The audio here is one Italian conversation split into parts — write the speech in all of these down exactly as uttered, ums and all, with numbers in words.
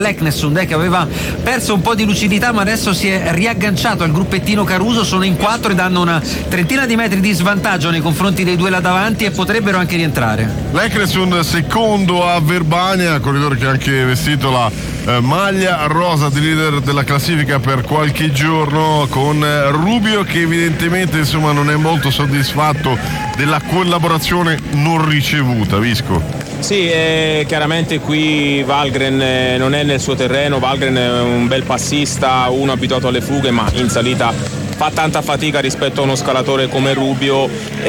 Leknessund, che aveva perso un po' di lucidità ma adesso si è riagganciato al gruppettino Caruso. Sono in quattro e danno una trentina di metri di svantaggio nei confronti dei due là davanti e potrebbero anche rientrare. Leknessund secondo a Verbania, corridore che ha anche vestito la eh, maglia rosa di leader della classifica per qualche giorno, con eh, Rubio che evidentemente insomma non è molto soddisfatto della collaborazione non ricevuta. Visco. Sì, eh, chiaramente qui Valgren eh, non è nel suo terreno. Valgren è un bel passista, uno abituato alle fughe, ma in salita fa tanta fatica rispetto a uno scalatore come Rubio.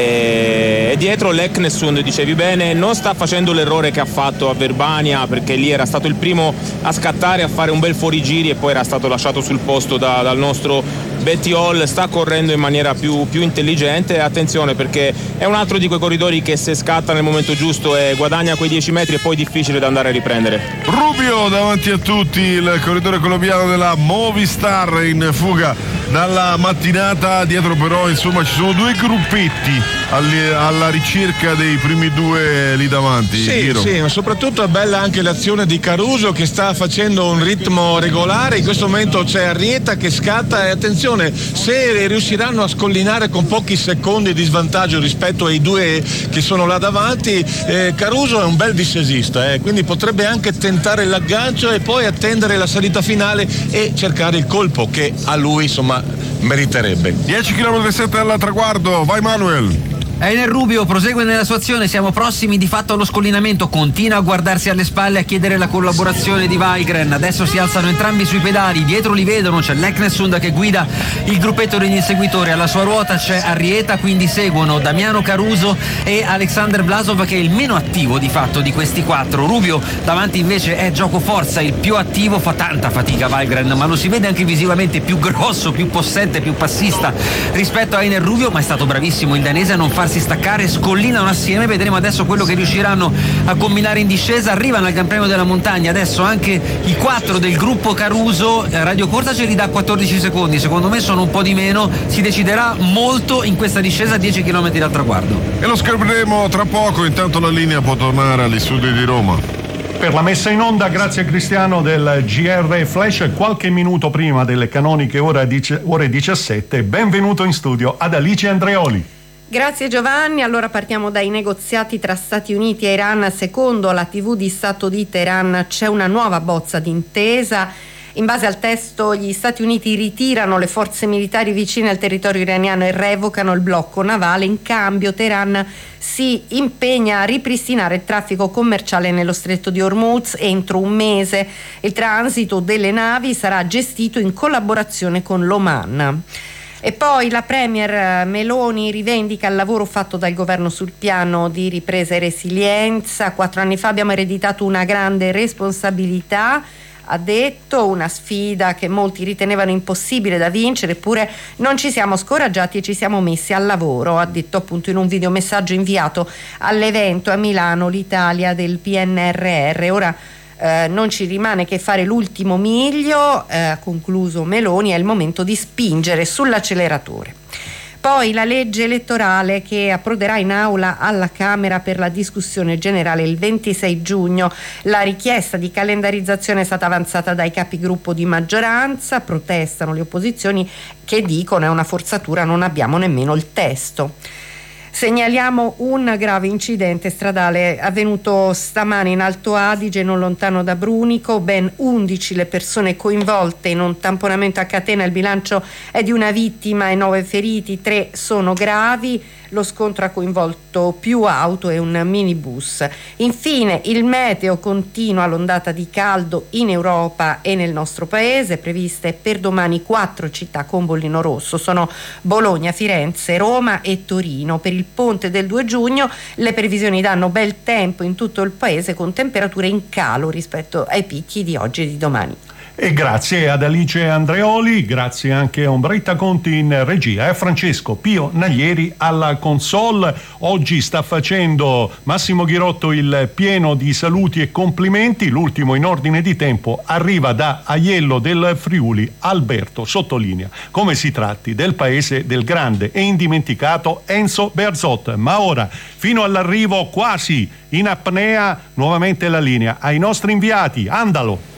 E, e dietro Leknessund, dicevi bene, non sta facendo l'errore che ha fatto a Verbania, perché lì era stato il primo a scattare, a fare un bel fuorigiri e poi era stato lasciato sul posto da, dal nostro Betty Hall. Sta correndo in maniera più, più intelligente. Attenzione, perché è un altro di quei corridori che se scatta nel momento giusto e guadagna quei dieci metri è poi difficile da andare a riprendere. Rubio davanti a tutti, il corridore colombiano della Movistar in fuga dalla mattinata. Dietro però insomma ci sono due gruppetti alle, alla ricerca dei primi due lì davanti. Sì, sì, ma soprattutto è bella anche l'azione di Caruso che sta facendo un ritmo regolare. In questo momento c'è Arrieta che scatta e attenzione, se riusciranno a scollinare con pochi secondi di svantaggio rispetto ai due che sono là davanti, eh, Caruso è un bel discesista, eh, quindi potrebbe anche tentare l'aggancio e poi attendere la salita finale e cercare il colpo che a lui insomma meriterebbe. dieci virgola sette chilometri al traguardo, vai Manuel. Einer Rubio prosegue nella sua azione, siamo prossimi di fatto allo scollinamento, continua a guardarsi alle spalle, a chiedere la collaborazione di Valgren. Adesso si alzano entrambi sui pedali, dietro li vedono, c'è Leknessund che guida il gruppetto degli inseguitori, alla sua ruota c'è Arrieta, quindi seguono Damiano Caruso e Alexander Vlasov che è il meno attivo di fatto di questi quattro. Rubio davanti invece è gioco forza, il più attivo, fa tanta fatica Valgren, ma lo si vede anche visivamente più grosso, più possente, più passista rispetto a Einer Rubio, ma è stato bravissimo il danese a non farsi staccare, scollinano assieme. Vedremo adesso quello che riusciranno a combinare in discesa. Arrivano al Gran Premio della Montagna adesso anche i quattro del gruppo Caruso. Radio Corsa ce li dà quattordici secondi, secondo me sono un po' di meno, si deciderà molto in questa discesa a dieci chilometri dal traguardo e lo scopriremo tra poco. Intanto la linea può tornare agli studi di Roma. Per la messa in onda, grazie a Cristiano del G R Flash, qualche minuto prima delle canoniche ore diciassette, benvenuto in studio ad Alice Andreoli. Grazie Giovanni, allora partiamo dai negoziati tra Stati Uniti e Iran. Secondo la tivù di Stato di Teheran c'è una nuova bozza d'intesa. In base al testo gli Stati Uniti ritirano le forze militari vicine al territorio iraniano e revocano il blocco navale. In cambio Teheran si impegna a ripristinare il traffico commerciale nello stretto di Hormuz entro un mese. Il transito delle navi sarà gestito in collaborazione con l'Oman. E poi la Premier Meloni rivendica il lavoro fatto dal governo sul piano di ripresa e resilienza. Quattro anni fa abbiamo ereditato una grande responsabilità, ha detto, una sfida che molti ritenevano impossibile da vincere, eppure non ci siamo scoraggiati e ci siamo messi al lavoro, ha detto appunto in un videomessaggio inviato all'evento a Milano l'Italia del P N R R. Ora Eh, non ci rimane che fare l'ultimo miglio, eh, ha concluso Meloni, è il momento di spingere sull'acceleratore. Poi la legge elettorale che approderà in aula alla Camera per la discussione generale il ventisei giugno. La richiesta di calendarizzazione è stata avanzata dai capigruppo di maggioranza, protestano le opposizioni che dicono è una forzatura, non abbiamo nemmeno il testo. Segnaliamo un grave incidente stradale avvenuto stamane in Alto Adige, non lontano da Brunico. Ben undici le persone coinvolte in un tamponamento a catena. Il bilancio è di una vittima e nove feriti, tre sono gravi. Lo scontro ha coinvolto più auto e un minibus. Infine il meteo, continua l'ondata di caldo in Europa e nel nostro paese, previste per domani quattro città con bollino rosso, sono Bologna, Firenze, Roma e Torino. Per il ponte del due giugno le previsioni danno bel tempo in tutto il paese con temperature in calo rispetto ai picchi di oggi e di domani. E grazie ad Alice Andreoli, grazie anche a Ombretta Conti in regia e a Francesco Pio Naglieri alla console. Oggi sta facendo Massimo Ghirotto il pieno di saluti e complimenti. L'ultimo in ordine di tempo arriva da Aiello del Friuli. Alberto sottolinea come si tratti del paese del grande e indimenticato Enzo Bearzot. Ma ora, fino all'arrivo quasi in apnea, nuovamente la linea ai nostri inviati. Andalo!